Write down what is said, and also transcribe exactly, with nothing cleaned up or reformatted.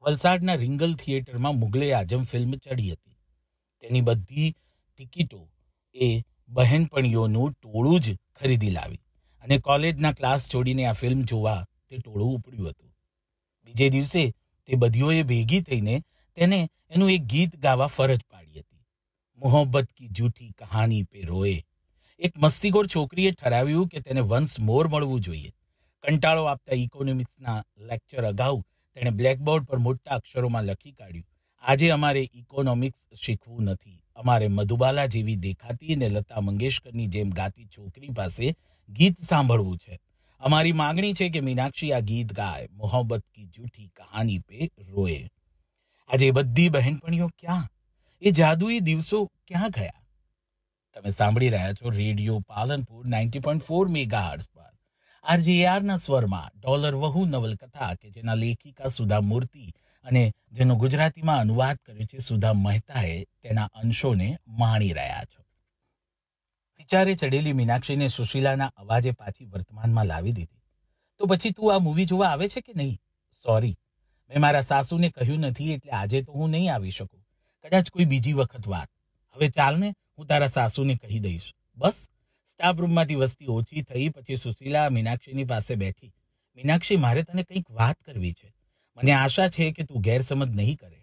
વલસાડના રિંગલ થિયેટરમાં મુગલે આઝમ ફિલ્મ ચડી હતી. તેની બધી ટિકિટો એ બહેનપણીઓનું ટોળું જ ખરીદી લાવી અને કોલેજના ક્લાસ છોડીને આ ફિલ્મ જોવા તે ટોળું ઉપડ્યું હતું. બીજે દિવસે તે બધીઓએ ભેગી થઈને તેને એનું એક ગીત ગાવા ફરજ પાડી હતી. મોહબ્બત કી જૂઠી કહાની પે રોએ. એક મસ્તીખોર છોકરીએ ઠરાવ્યું કે તેને વન્સ મોર મળવું જોઈએ. કંટાળો આપતા ઇકોનોમિક્સના લેક્ચર અગાઉ તેણે બ્લેકબોર્ડ પર મોટા અક્ષરોમાં લખી કાઢ્યું, આજે અમારે ઇકોનોમિક્સ શીખવું નથી, અમારે મધુબાલા જેવી દેખાતી ને લતા મંગેશકરની જેમ ગાતી છોકરી પાસે ગીત સાંભળવું છે. અમારી માંગણી છે કે મીનાક્ષી આ ગીત ગાય, મોહબ્બત કી જૂઠી કહાની પે રોએ. આજે એ બધી બહેનપણીઓ ક્યાં? એ જાદુઈ દિવસો ક્યાં ગયા? તમે સાંભળી રહ્યા છો radio Palanpur ninety point four megahertz પર આરજીઆરના સ્વરમાં ડોલર વહુ નવલકથા કે જેના લેખિકા સુધા મૂર્તિ અને જેનો ગુજરાતીમાં અનુવાદ કર્યો છે સુધા મહેતાએ તેના અંશોને માણી રહ્યા છો. વિચારે ચડેલી મીનાક્ષીને સુશીલાના અવાજે પાછી વર્તમાનમાં લાવી દીધી. તો પછી તું આ મૂવી જોવા આવે છે કે નહીં? સોરી, મેં મારા સાસુને કહ્યું નથી એટલે આજે તો હું નહીં આવી શકું. કદાચ કોઈ બીજી વખત વાત. હવે ચાલ ને, હું તારા સાસુને કહી દઈશ. બસ. સ્ટાફ રૂમમાંથી વસ્તી ઓછી થઈ પછી સુશીલા મીનાક્ષીની પાસે બેઠી. મીનાક્ષી, મારે તને કંઈક વાત કરવી છે. મને આશા છે કે તું ગેરસમજ નહીં કરે.